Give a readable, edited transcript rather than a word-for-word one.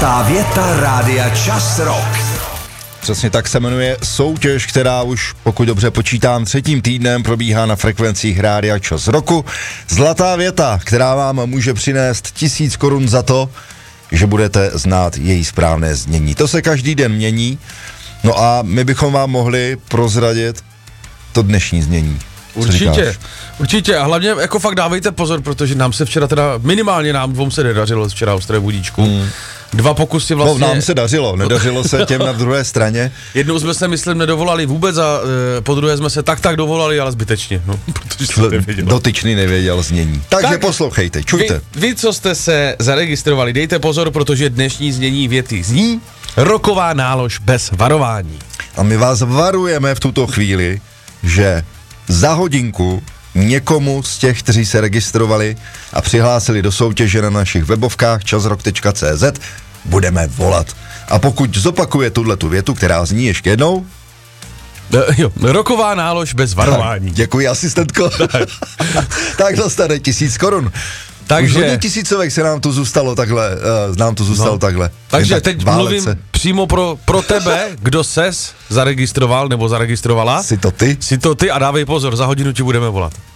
Zlatá věta Rádia Čas Rock. Přesně tak se jmenuje soutěž, která už, pokud dobře počítám, 3. týdnem probíhá na frekvencích Rádia Čas Roku. Zlatá věta, která vám může přinést 1000 korun za to, že budete znát její správné znění. To se každý den mění, no a my bychom vám mohli prozradit to dnešní znění. Určitě a hlavně jako fakt dávejte pozor, protože nám se včera teda, minimálně nám dvou se nedařilo včera Ostré budíčku. 2 pokusy vlastně. No nám se dařilo, nedařilo se těm na druhé straně. Jednou jsme se, myslím, nedovolali vůbec a po druhé jsme se tak dovolali, ale zbytečně, no, protože jsme nevěděli. Dotyčný nevěděl znění. Takže poslouchejte, čujte. Vy, co jste se zaregistrovali, dejte pozor, protože dnešní znění věty zní roková nálož bez varování. A my vás varujeme v tuto chvíli, že za hodinku někomu z těch, kteří se registrovali a přihlásili do soutěže na našich webovkách časrock.cz, budeme volat. A pokud zopakuje tuhletu větu, která zní ještě jednou... Roková nálož bez varování. Děkuji, asistentko. Tak dostane 1000 korun. Takže... Už hodně tisícovek se nám tu zůstalo takhle, takhle. Takže teď mluvím přímo pro tebe, kdo ses zaregistroval nebo zaregistrovala. Jsi to ty a dávej pozor, za hodinu ti budeme volat.